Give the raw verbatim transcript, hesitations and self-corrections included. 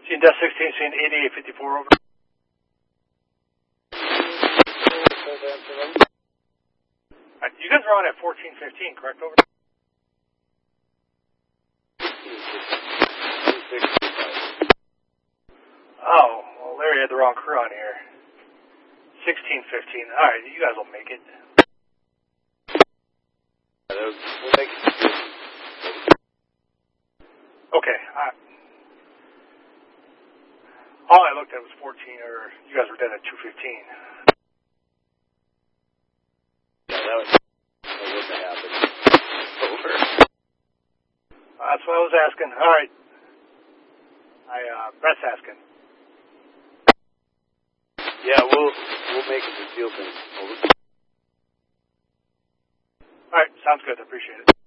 Seeing Death sixteen, seeing eighty-eight fifty-four over. Alright, you guys are on at fourteen fifteen, correct, over? Oh, well, Larry had the wrong crew on here. sixteen fifteen. Alright, you guys will make it. We'll make it. Okay. I, all I looked at was fourteen, or you guys were dead at two fifteen. Yeah, that was that wouldn't have happened. Over. Uh, that's what I was asking. Alright. I, uh, Brett's asking. Yeah, we'll we'll make it to Steelton. Over. Alright, sounds good. I appreciate it.